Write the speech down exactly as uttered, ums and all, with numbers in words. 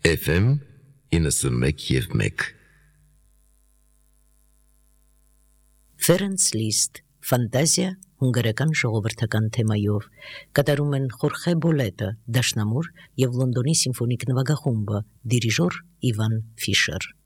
Էֆ էմ իննսունմեկ և մեկ Ֆերենց Լիստ ֆանտազիա հունգարական ժողովրդական թեմայով կատարում են Խորխե Բոլետը դաշնամուր և Լոնդոնի սիմֆոնիկ նվագախումբը դիրիժոր Իվան Ֆիշեր